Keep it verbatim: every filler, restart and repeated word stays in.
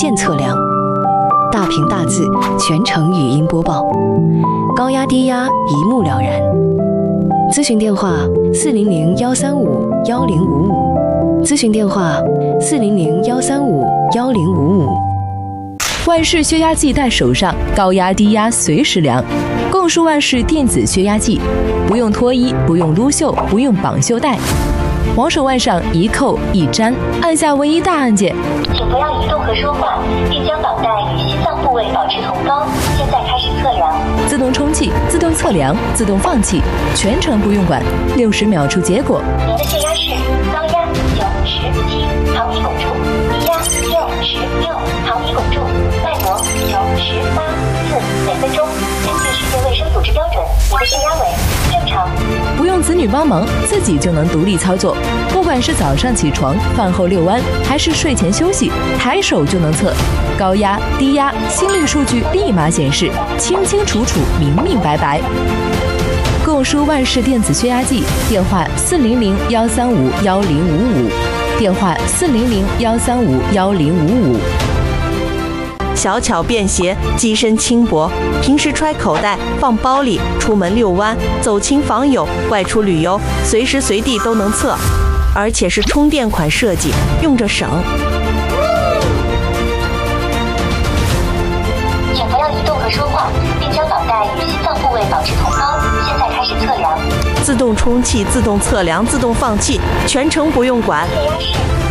键测量，大屏大字，全程语音播报，高压低压一目了然。咨询电话：四零零幺三五幺零五五。咨询电话：四零零幺三五幺零五五。 万氏血压计在手上，高压低压随时量。共舒万氏电子血压计，不用脱衣，不用撸袖，不用绑袖带，往手腕上一扣一粘，按下唯一大按键。 请不要移动和说话，并将绑带与心脏部位保持同高。现在开始测量。 自动充气、自动测量、自动放气，全程不用管，六十秒出结果。 您的血压是高压九十七毫米汞柱，低压六十六毫米汞柱，脉搏九十八次每分钟。根据世界卫生组织标准，你的血压为正常。 不用子女帮忙，自己就能独立操作。不管是早上起床、饭后遛弯，还是睡前休息，抬手就能测。高压、低压、心率数据立马显示，清清楚楚、明明白白。共舒万氏电子血压计，电话四零零幺三五幺零五五，电话四零零幺三五幺零五五。 小巧便携，机身轻薄，平时揣口袋、放包里，出门遛弯、走亲访友、外出旅游，随时随地都能测，而且是充电款设计，用着省。 请不要移动和说话，并将绑带与心脏部位保持同高。现在开始测量。 自动充气、自动测量、自动放气，全程不用管。 血压是